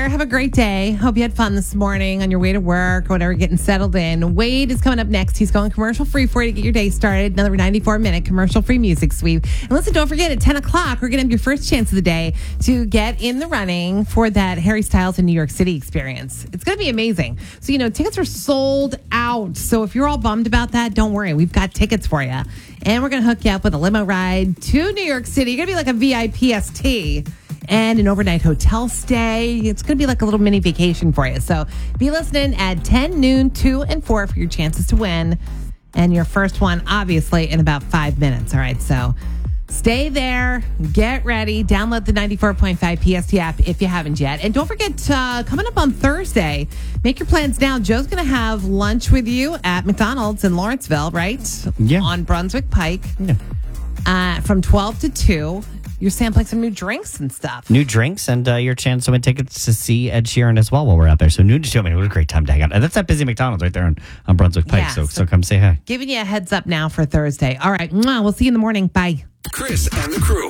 there. Have a great day. Hope you had fun this morning on your way to work or whatever, getting settled in. Wade is coming up next. He's going commercial free for you to get your day started. Another 94-minute commercial free music sweep. And listen, don't forget, at 10 o'clock, we're going to have your first chance of the day to get in the running for that Harry Styles in New York City experience. It's going to be amazing. So, tickets are sold out. So if you're all bummed about that, don't worry. We've got tickets for you. And we're going to hook you up with a limo ride to New York City. You're going to be like a VIP ST. And an overnight hotel stay. It's going to be like a little mini vacation for you. So be listening at 10, noon, 2, and 4 for your chances to win. And your first one, obviously, in about 5 minutes. All right, so stay there. Get ready. Download the 94.5 PST app if you haven't yet. And don't forget, coming up on Thursday, make your plans now. Joe's going to have lunch with you at McDonald's in Lawrenceville, right? Yeah. On Brunswick Pike. Yeah. From 12 to 2. You're sampling some new drinks and stuff. New drinks and your chance to win tickets to see Ed Sheeran as well while we're out there. So noon to 2, what a great time to hang out. And that's that busy McDonald's right there on Brunswick Pike. Yeah, so come say hi. Giving you a heads up now for Thursday. All right. We'll see you in the morning. Bye. Chris and the crew.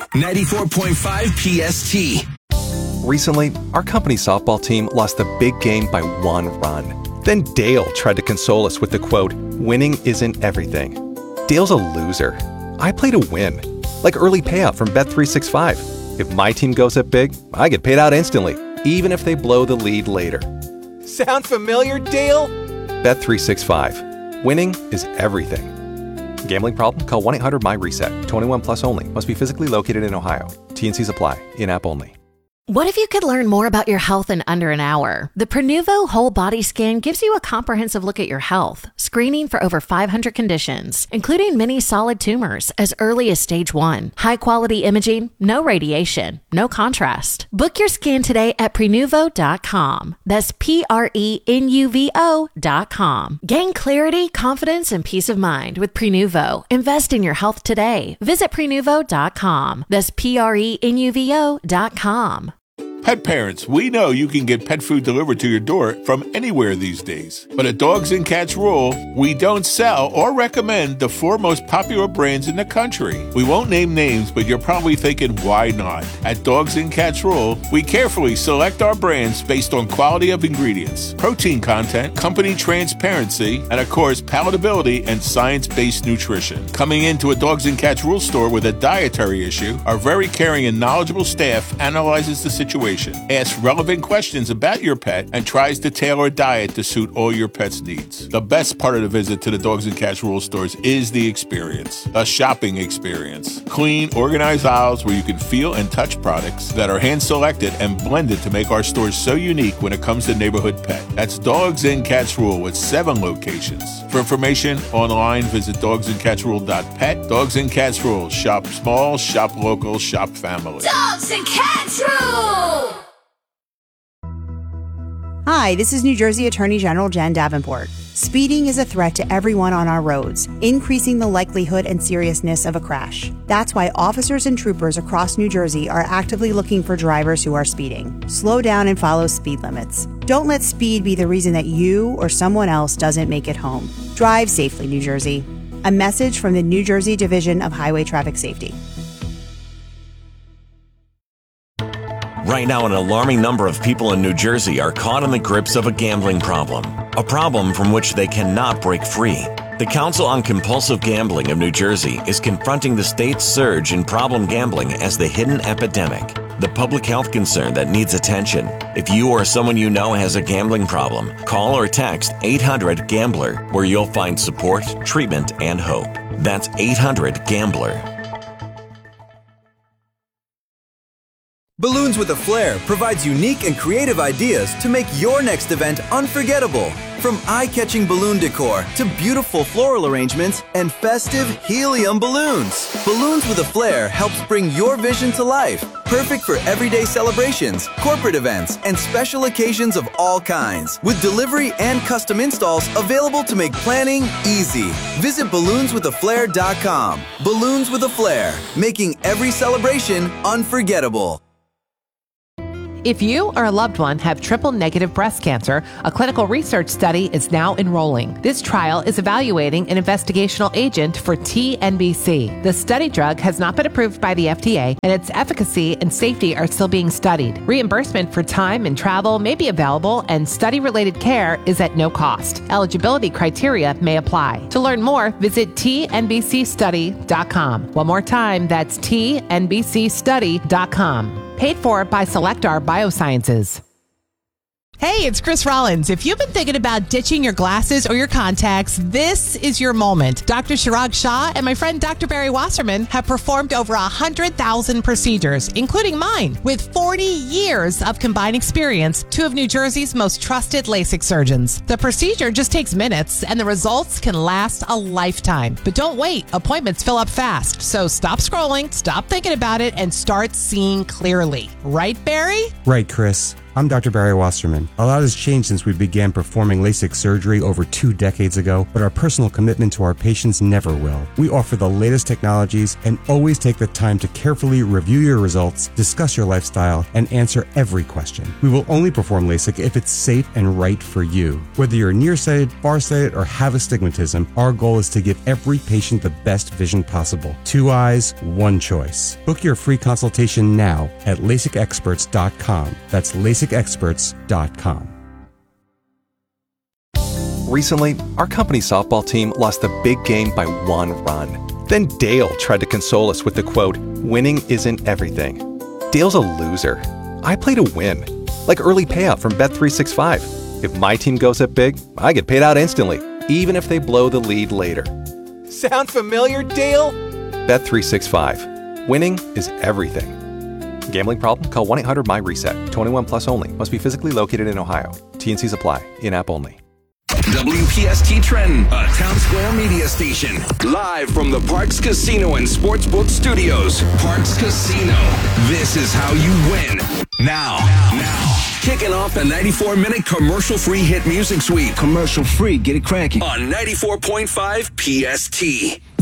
94.5 PST. Recently, our company softball team lost the big game by 1 run. Then Dale tried to console us with the quote, "Winning isn't everything." Dale's a loser. I play to win. Like early payout from Bet365. If my team goes up big, I get paid out instantly, even if they blow the lead later. Sound familiar, Dale? Bet365. Winning is everything. Gambling problem? Call 1-800-MY-RESET. 21 plus only. Must be physically located in Ohio. T&Cs apply. In-app only. What if you could learn more about your health in under an hour? The Prenuvo Whole Body Scan gives you a comprehensive look at your health, screening for over 500 conditions, including many solid tumors as early as stage 1. High-quality imaging, no radiation, no contrast. Book your scan today at Prenuvo.com. That's Prenuvo.com. Gain clarity, confidence, and peace of mind with Prenuvo. Invest in your health today. Visit Prenuvo.com. That's Prenuvo.com. Pet parents, we know you can get pet food delivered to your door from anywhere these days. But at Dogs and Cats Rule, we don't sell or recommend the 4 most popular brands in the country. We won't name names, but you're probably thinking, why not? At Dogs and Cats Rule, we carefully select our brands based on quality of ingredients, protein content, company transparency, and of course, palatability and science-based nutrition. Coming into a Dogs and Cats Rule store with a dietary issue, our very caring and knowledgeable staff analyzes the situation, asks relevant questions about your pet, and tries to tailor a diet to suit all your pet's needs. The best part of the visit to the Dogs and Cats Rule stores is the experience, a shopping experience. Clean, organized aisles where you can feel and touch products that are hand-selected and blended to make our stores so unique when it comes to neighborhood pet. That's Dogs and Cats Rule with 7 locations. For information online, visit dogsandcatsrule.pet. Dogs and Cats Rule. Shop small, shop local, shop family. Dogs and Cats Rule! Hi, this is New Jersey Attorney General Jen Davenport. Speeding is a threat to everyone on our roads, increasing the likelihood and seriousness of a crash. That's why officers and troopers across New Jersey are actively looking for drivers who are speeding. Slow down and follow speed limits. Don't let speed be the reason that you or someone else doesn't make it home. Drive safely, New Jersey. A message from the New Jersey Division of Highway Traffic Safety. Right now, an alarming number of people in New Jersey are caught in the grips of a gambling problem, a problem from which they cannot break free. The Council on Compulsive Gambling of New Jersey is confronting the state's surge in problem gambling as the hidden epidemic, the public health concern that needs attention. If you or someone you know has a gambling problem, call or text 800-GAMBLER, where you'll find support, treatment, and hope. That's 800-GAMBLER. Balloons with a Flair provides unique and creative ideas to make your next event unforgettable. From eye-catching balloon decor to beautiful floral arrangements and festive helium balloons. Balloons with a Flair helps bring your vision to life. Perfect for everyday celebrations, corporate events, and special occasions of all kinds. With delivery and custom installs available to make planning easy. Visit balloonswithaflair.com. Balloons with a Flair, making every celebration unforgettable. If you or a loved one have triple-negative breast cancer, a clinical research study is now enrolling. This trial is evaluating an investigational agent for TNBC. The study drug has not been approved by the FDA, and its efficacy and safety are still being studied. Reimbursement for time and travel may be available, and study-related care is at no cost. Eligibility criteria may apply. To learn more, visit tnbcstudy.com. One more time, that's tnbcstudy.com. Paid for by Selectar Biosciences. Hey, it's Chris Rollins. If you've been thinking about ditching your glasses or your contacts, this is your moment. Dr. Chirag Shah and my friend Dr. Barry Wasserman have performed over 100,000 procedures, including mine. With 40 years of combined experience, two of New Jersey's most trusted LASIK surgeons. The procedure just takes minutes, and the results can last a lifetime. But don't wait. Appointments fill up fast. So stop scrolling, stop thinking about it, and start seeing clearly. Right, Barry? Right, Chris. I'm Dr. Barry Wasserman. A lot has changed since we began performing LASIK surgery over 2 decades ago, but our personal commitment to our patients never will. We offer the latest technologies and always take the time to carefully review your results, discuss your lifestyle, and answer every question. We will only perform LASIK if it's safe and right for you. Whether you're nearsighted, farsighted, or have astigmatism, our goal is to give every patient the best vision possible. 2 eyes, 1 choice. Book your free consultation now at LASIKexperts.com. That's LASIKexperts.com. Recently, our company softball team lost the big game by 1 run. Then Dale tried to console us with the quote, "Winning isn't everything." Dale's a loser. I play to win, like early payout from Bet365. If my team goes up big, I get paid out instantly, even if they blow the lead later. Sound familiar, Dale? Bet365. Winning is everything. Gambling problem? Call 1-800-MY-RESET. 21 plus only. Must be physically located in Ohio. T&Cs apply. In-app only. WPST Trenton, a Town Square media station. Live from the Parks Casino and Sportsbook Studios. Parks Casino. This is how you win. Now. Kicking off a 94-minute commercial-free hit music suite. Commercial-free. Get it cracking. On 94.5 PST.